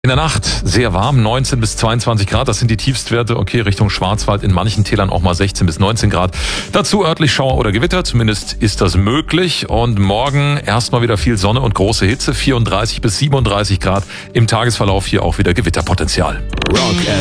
In der Nacht sehr warm, 19 bis 22 Grad, das sind die Tiefstwerte. Okay, Richtung Schwarzwald, in manchen Tälern auch mal 16 bis 19 Grad. Dazu örtlich Schauer oder Gewitter, zumindest ist das möglich. Und morgen erstmal wieder viel Sonne und große Hitze, 34 bis 37 Grad. Im Tagesverlauf hier auch wieder Gewitterpotenzial. Rock